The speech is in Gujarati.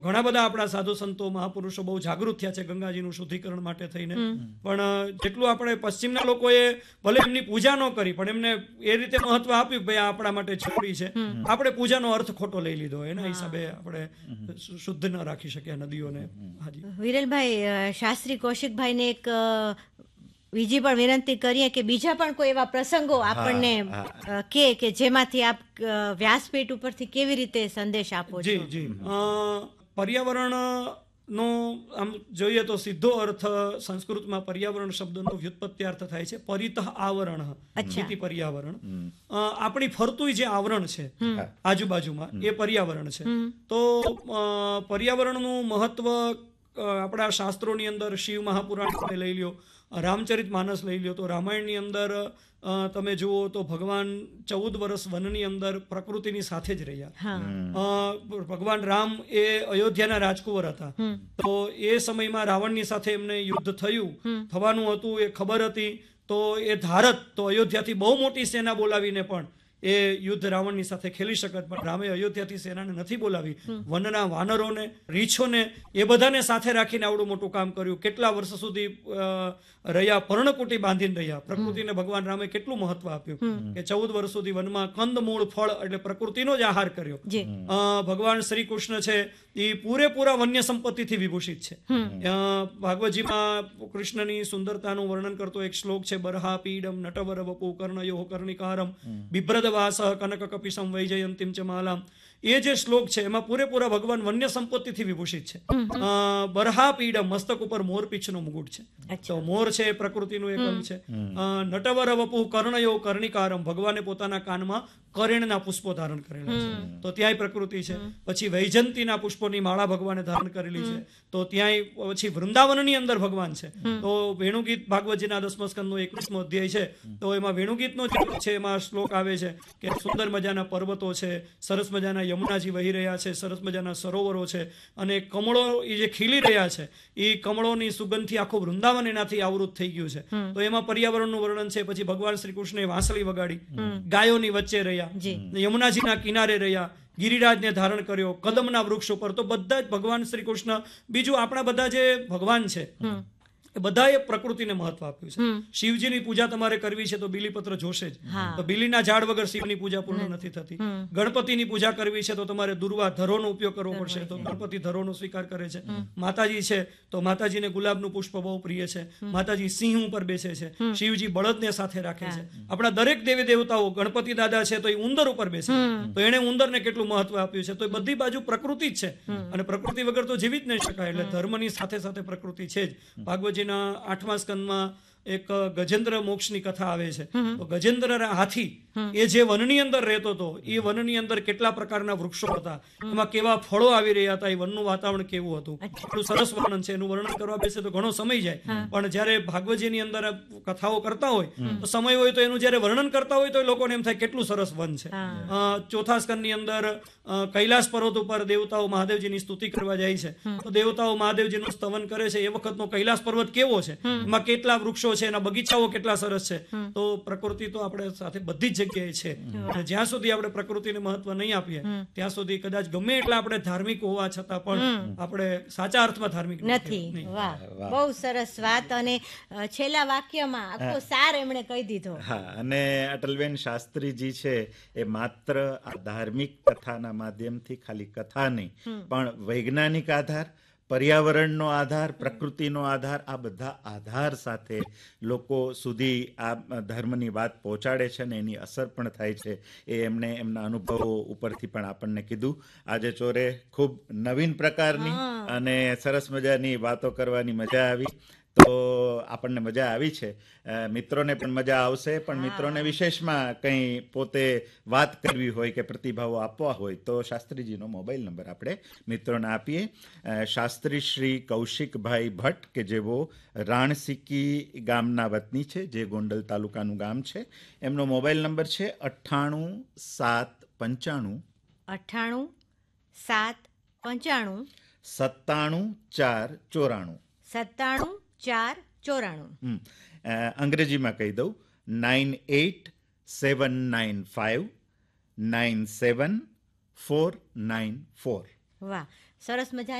ઘણા બધા આપણા સાધુ સંતો મહાપુરુષો બહુ જાગૃત થયા છે ગંગાજીનું શુદ્ધિકરણ માટે થઈને, પણ જેટલું આપણે પશ્ચિમના લોકોએ ભલે એમની પૂજા ન કરી પણ એમને એ રીતે મહત્વ આપ્યું ભાઈ આ આપણા માટે જરૂરી છે, આપણે પૂજાનો અર્થ ખોટો લઈ લીધો, એના હિસાબે આપણે શુદ્ધ ન રાખી શક્યા નદીઓને. હાજી વિરલભાઈ, શાસ્ત્રી કૌશિકભાઈને એક બીજી પણ વિનંતી કરીએ કે બીજા પણ કોઈ એવા પ્રસંગો આપણને કે જેમાંથી આપ વ્યાસપીઠ ઉપરથી કેવી રીતે સંદેશ આપો છો? જી જી પર્યાવરણનો આમ જોઈએ તો સીધો અર્થ સંસ્કૃતમાં પર્યાવરણ શબ્દનો વ્યુત્પત્ત્યાર્થ થાય છે પરિતઃ આવરણ, ઇતિ પર્યાવરણ. આપણી ફરતું જે આવરણ છે આજુબાજુમાં એ પર્યાવરણ છે. તો પર્યાવરણનું મહત્વ આપણા શાસ્ત્રોની અંદર શિવ મહાપુરાણ લઈ લ્યો, રામચરિત માનસ લઈ લ્યો, તો રામાયણની અંદર તમે જુઓ તો ભગવાન 14 વર્ષ વનની અંદર પ્રકૃતિની સાથે જ રહ્યા. ભગવાન રામ એ અયોધ્યાના રાજકુંવર હતા, તો એ સમયમાં રાવણની સાથે એમને યુદ્ધ થવાનું હતું એ ખબર હતી, તો એ ધારત તો અયોધ્યાથી બહુ મોટી સેના બોલાવીને પણ એ યુદ્ધ રાવણની સાથે ખેલી શકત, પણ રામે અયોધ્યાથી સેનાને નથી બોલાવી, વનના વાનરોને, રીછોને એ બધાને સાથે રાખીને આવડું મોટું કામ કર્યું. કેટલા વર્ષ સુધી રહ્યા, પર્ણકુટી બાંધીને રહ્યા. પ્રકૃતિને ભગવાન રામે કેટલું મહત્વ આપ્યું કે 14 વર્ષ સુધી વનમાં કંદમૂળ ફળ એટલે પ્રકૃતિનો જ આહાર કર્યો. ભગવાન શ્રી કૃષ્ણ છે એ પૂરેપૂરા વન્ય સંપત્તિથી વિભૂષિત છે. ભાગવતજીમાં કૃષ્ણની સુંદરતાનું વર્ણન કરતો એક શ્લોક છે, બરહા પીડમ નટવર વપુ કર્ણયો કર્ણિકારમ બિભ્રદ વાસ કનક કપિસમ વૈજયંતીમ ચ માલામ. એ જે શ્લોક છે એમાં પૂરેપૂરા ભગવાન વન્ય સંપત્તિથી વિભૂષિત છે. બરહા પીડમ મસ્તક ઉપર મોર પીછનો મુગુટ છે, તો મોર છે એ પ્રકૃતિનું એક અંગ છે. નટવર વપુ કર્ણયો કર્ણિકારમ, ભગવાને પોતાના કાનમાં કરેણના પુષ્પો ધારણ કરેલા છે, તો ત્યાંય પ્રકૃતિ છે. પછી વૈજયંતીના પુષ્પોની માળા ભગવાને ધારણ કરેલી છે, તો ત્યાંય પછી વૃંદાવનની અંદર ભગવાન છે. તો વેણુગીત ભાગવતજીના 10મા સ્કંદનો 21મો અધ્યાય છે, તો એમાં વેણુગીતનો જે છે એમાં શ્લોક આવે છે કે સુંદર મજાના પર્વતો છે, સરસ મજાના યમુનાજી વહી રહ્યા છે, સરસ મજાના સરોવરો છે, અને કમળો એ જે ખીલી રહ્યા છે એ કમળોની સુગંધથી આખું વૃંદાવન એનાથી આવૃત થઈ ગયું છે. તો એમાં પર્યાવરણનું વર્ણન છે. પછી ભગવાન શ્રી કૃષ્ણે વાંસળી વગાડી, ગાયોની વચ્ચે રહ્યા, યમુનાજીના કિનારે રહ્યા, ગિરિરાજને ધારણ કર્યો, કદમના વૃક્ષ ઉપર. તો બધા જ ભગવાન શ્રી કૃષ્ણ, બીજું આપણા બધા જે ભગવાન છે એ બધાએ પ્રકૃતિને મહત્વ આપ્યું છે. શિવજીની પૂજા તમારે કરવી છે તો બીલીપત્ર જોશે જ, તો બીલીના ઝાડ વગર શિવની પૂજા પૂર્ણ નથી થતી. ગણપતિની પૂજા કરવી છે તો તમારે દુર્વા ધરોનો ઉપયોગ કરવો પડશે, તો ગણપતિ ધરોનો સ્વીકાર કરે છે. માતાજી છે તો માતાજીને ગુલાબનું પુષ્પ બહુ પ્રિય છે, માતાજી સિંહ ઉપર બેસે છે, શિવજી બળદને સાથે રાખે છે. આપણા દરેક દેવી દેવતાઓ, ગણપતિ દાદા છે તો એ ઉંદર ઉપર બેસે, તો એને ઉંદરને કેટલું મહત્વ આપ્યું છે. તો એ બધી બાજુ પ્રકૃતિ જ છે, અને પ્રકૃતિ વગર તો જીવી જ નહીં શકાય. એટલે ધર્મની સાથે સાથે પ્રકૃતિ છે જ. ભાગવતજી 8મા સ્કંદમાં એક ગજેન્દ્ર મોક્ષની કથા આવે છે. તો ગજેન્દ્ર હાથી એ જે વનની અંદર રહેતો હતો, એ વનની અંદર કેટલા પ્રકારના વૃક્ષો હતા, એમાં કેવા ફળો આવી રહ્યા હતા, એ વનનું વાતાવરણ કેવું હતું, એટલું સરસ વર્ણન છે. એનું વર્ણન કરવા બેસે તો ઘણો સમય જાય, પણ જયારે ભાગવતજીની અંદર કથાઓ કરતા હોય તો સમય હોય તો એનું જયારે વર્ણન કરતા હોય તો એ લોકોને એમ થાય કેટલું સરસ વન છે. 4થા સ્કંદની અંદર કૈલાસ પર્વત ઉપર દેવતાઓ મહાદેવજીની સ્તુતિ કરવા જાય છે, તો દેવતાઓ મહાદેવજીનું સ્તવન કરે છે. એ વખતનો કૈલાસ પર્વત કેવો છે, એમાં કેટલા વૃક્ષો છે, એના બગીચાઓ કેટલા સરસ છે. તો પ્રકૃતિ તો આપણે સાથે બધી જ જગ્યાએ છે. જ્યાં સુધી આપણે પ્રકૃતિને મહત્વ નહીં આપીએ ત્યાં સુધી કદાચ ગમે એટલા આપણે ધાર્મિક હોવા છતાં પણ આપણે સાચા અર્થમાં ધાર્મિક નથી. વાહ, બહુ સરસ વાત. અને છેલ્લા વાક્યમાં આખો સાર એમણે કહી દીધો. હા, અને અટલબેન શાસ્ત્રીજી છે એ માત્ર આ ધાર્મિક કથાના માધ્યમથી ખાલી કથા નહીં, પણ વૈજ્ઞાનિક આધાર, પર્યાવરણનો આધાર, પ્રકૃતિનો આધાર, આ બધા આધાર સાથે લોકો સુધી આ ધર્મની વાત પહોંચાડે છે, અને એની અસર પણ થાય છે. એ એમણે એમના અનુભવો ઉપરથી પણ આપણને કીધું. આજે ચોરે ખૂબ નવીન પ્રકારની અને સરસ મજાની વાતો કરવાની મજા આવી. તો આપણને મજા આવી છે, મિત્રોને પણ મજા આવશે. પણ મિત્રોને વિશેષમાં કંઈ પોતે વાત કરવી હોય કે પ્રતિભાવો આપવા હોય તો શાસ્ત્રીજીનો મોબાઈલ નંબર આપણે મિત્રોને આપીએ. શાસ્ત્રી શ્રી કૌશિકભાઈ ભટ્ટ કે જેઓ રાણસિકી ગામના વતની છે, જે ગોંડલ તાલુકાનું ગામ છે. એમનો મોબાઈલ નંબર છે 98 795 98 795 97 494. અંગ્રેજીમાં કહી દઉં 98 795 97 494. વાહ, સરસ મજા